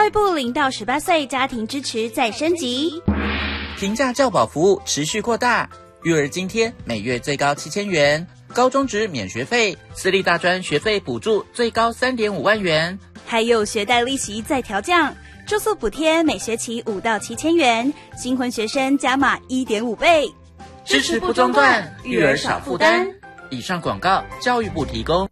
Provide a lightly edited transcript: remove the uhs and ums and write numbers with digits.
育部0到18岁家庭支持再升级， 平价教保服务持续扩大，育儿津贴每月最高7000元，高中职免学费，私立大专学费补助最高3.5万元， 还有学贷利息再调降，住宿补贴每学期5到7000元，新婚学生加码1.5倍， 支持不中断，育儿少负担。以上广告，教育部提供。